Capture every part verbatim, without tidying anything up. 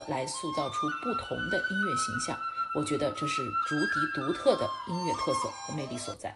来塑造出不同的音乐形象。我觉得这是竹笛独特的音乐特色和魅力所在。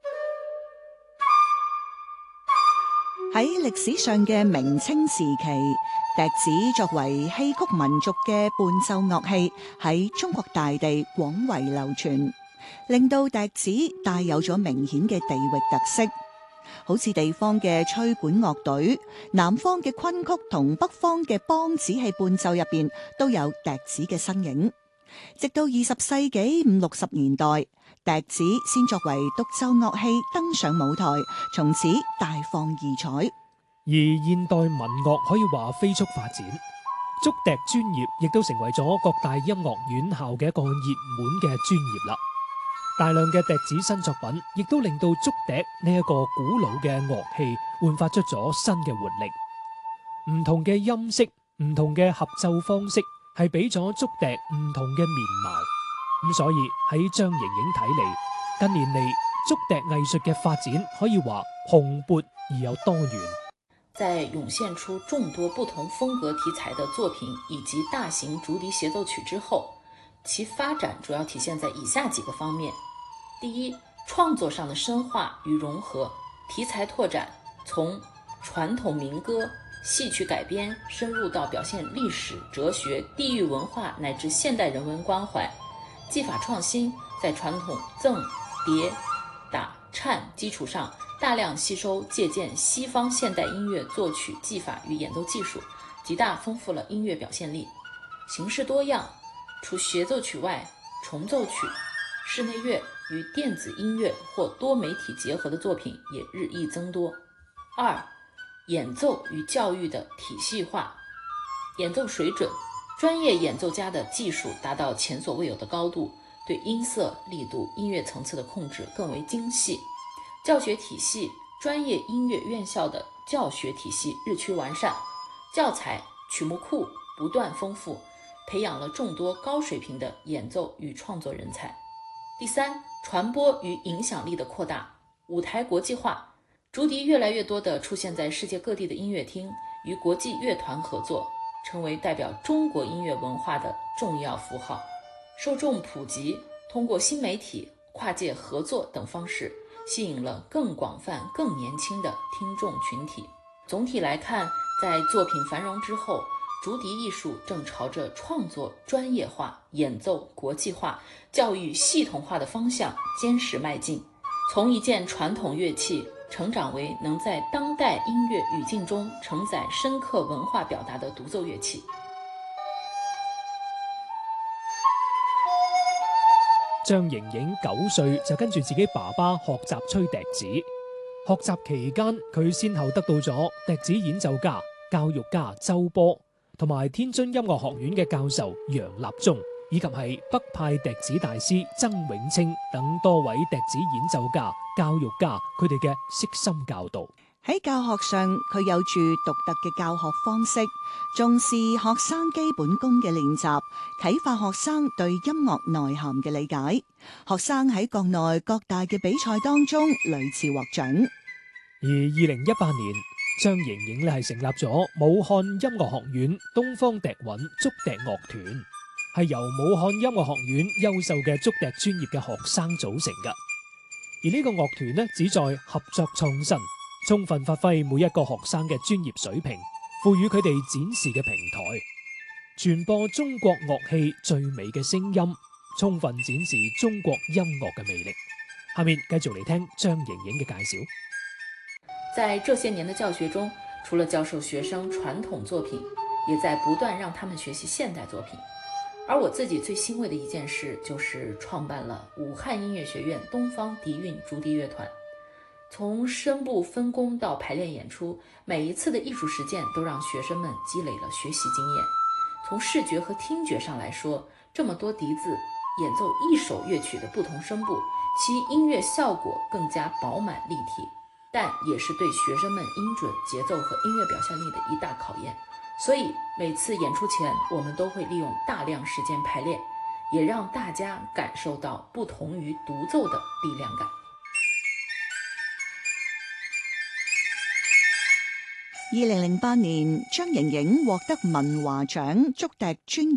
喺歷史上嘅明清時期，笛子作為戲曲民族嘅伴奏樂器，喺中國大地廣為流傳，令到笛子帶有咗明顯嘅地域特色。好似地方嘅吹管樂隊，南方嘅昆曲同北方嘅梆子戲伴奏入邊都有笛子嘅身影。直到二十世紀五六十年代，笛子先作為獨奏樂器登上舞台，從此大放異彩。 而現代民樂可以話飛速發展，竹笛專業亦都成為咗各大音樂院校嘅一個熱門嘅專業啦。大量嘅笛子新作品，亦都令到竹笛呢一個古老嘅樂器煥發出咗新嘅活力。唔同嘅音色，唔同嘅合奏方式，係俾咗竹笛唔同嘅面貌。咁所以喺張瑩瑩睇嚟，近年嚟竹笛藝術嘅發展可以話蓬勃而又多元。 在湧現出眾多不同風格題材的作品以及大型竹笛協奏曲之後，其發展主要體現在以下幾個方面。第一，創作上的深化與融合，題材拓展，從傳統民歌、戲曲改編深入到表現歷史、哲學、地域文化乃至現代人文關懷。技法創新，在傳統贈、疊、打、顫基礎上，大量吸收借鑑西方現代音樂作曲技法與演奏技術，極大豐富了音樂表現力。形式多樣，除協奏曲外，重奏曲、室內樂與電子音樂或多媒體結合的作品也日益增多。二、演奏與教育的體系化，演奏水準，專業演奏家的技術達到前所未有的高度，對音色、力度、音樂層次的控制更為精細。教學體系，專業音樂院校的教學體系日趨完善，教材、曲目庫不斷豐富，培養了眾多高水平的演奏與創作人才。第三，傳播與影響力的擴大，舞台國際化，竹笛越來越多地出現在世界各地的音樂廳，與國際樂團合作，成為代表中國音樂文化的重要符號。受眾普及，通過新媒體、跨界合作等方式，吸引了更廣泛、更年輕的聽眾群體。總體來看，在作品繁榮之後，竹笛藝術正朝着創作專業化、演奏國際化、教育系統化的方向堅實邁進，從一件傳統樂器成長為能在當代音樂語境中承載深刻文化表達的獨奏樂器。 張瑩瑩九歲就跟住自己爸爸學習吹笛子，學習期間佢先後得到咗笛子演奏家、教育家周波，同埋天津音樂學院嘅教授楊立忠，以及係北派笛子大師曾永清等多位笛子演奏家、教育家，佢哋嘅悉心教導。 喺教學上，佢有住獨特嘅教學方式，重視學生基本功嘅練習，啟發學生對音樂內涵嘅理解。學生喺國內各大嘅比賽當中屢次獲獎。 而二零一八年，張瑩瑩咧係成立咗武漢音樂學院東方笛韻竹笛樂團，係由武漢音樂學院優秀嘅竹笛專業嘅學生組成㗎。而呢個樂團咧旨在合作創新，充分發揮每一個學生嘅專業水平，賦予佢哋展示嘅平台，傳播中國樂器最美嘅聲音，充分展示中國音樂嘅魅力。下面繼續嚟聽張瑩瑩嘅介紹。 在這些年的教學中，除了教授學生傳統作品，也在不斷讓他們學習現代作品。而我自己最欣慰的一件事，就是創辦了武漢音樂學院東方笛韻竹笛樂團。從聲部分工到排練演出，每一次的藝術實踐都讓學生們積累了學習經驗。從視覺和聽覺上來說，這麼多笛子演奏一首樂曲的不同聲部，其音樂效果更加飽滿立體，但也是對學生們音準、節奏和音樂表現力的一大考驗。所以每次演出前，我們都會利用大量時間排練，也讓大家感受到不同於獨奏的力量感。 二零零八年，張瑩瑩獲得文華獎竹笛專